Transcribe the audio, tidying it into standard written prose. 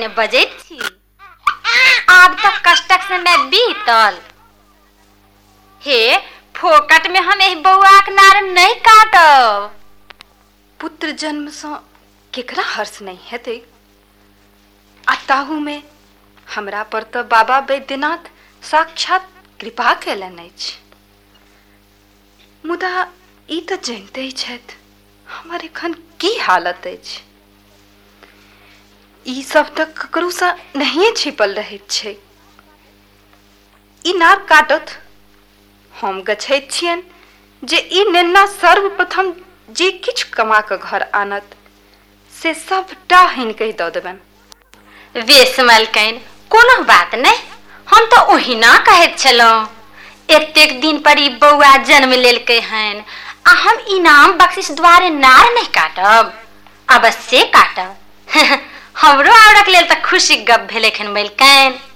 में बजैत छी। आब तक कष्टक समय बीतल। हे फोकट में हम एहि बौआक नार नहीं काटब। पुत्र जन्म से केकरा हर्ष नहीं हेतै। आ ताहू में हमरा पर तो बाबा वैद्यनाथ साक्षात कृपा केलनि अछि। मुदा ई तो जानते छथि हमर एखन की हालत अछि। ई सब तक ककरो सा नहीं छिपल रहैत छै। ई नार काटत हम गछैत छियनि जे ई नेना सर्वप्रथम जे किछ कमा के घर आनत से सबटा हिनके दऽ देबनि। वेश मलकनि कोनो बात नहीं, हम तो ओहिना कहैत छलहुँ। एतेक दिन पर ई बौआ जन्म लेलकै हन आ हम इनाम बख्शिश द्वारे नार नहीं काटब। अवश्य काटब। हमरो आवड़क लेल तो खुशी गप भेलै हन मलकनि।